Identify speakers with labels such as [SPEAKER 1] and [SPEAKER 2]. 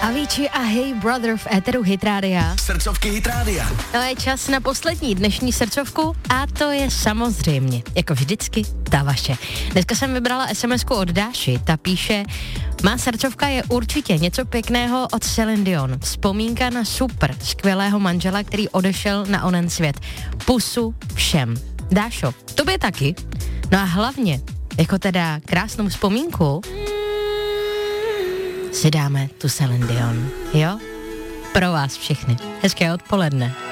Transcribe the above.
[SPEAKER 1] Avicii a Hey Brother v éteru Hit Rádia.
[SPEAKER 2] Srdcovky Hit Rádia.
[SPEAKER 1] To je čas na poslední dnešní srdcovku a to je samozřejmě, jako vždycky, ta vaše. Dneska jsem vybrala SMS-ku od Dáši, ta píše: má srdcovka je určitě něco pěkného od Celine Dion. Vzpomínka na super, skvělého manžela, který odešel na onen svět. Pusu všem. Dášo, tobě taky. No a hlavně, jako teda krásnou vzpomínku, si dáme tu Celine Dion, jo? Pro vás všechny. Hezké odpoledne.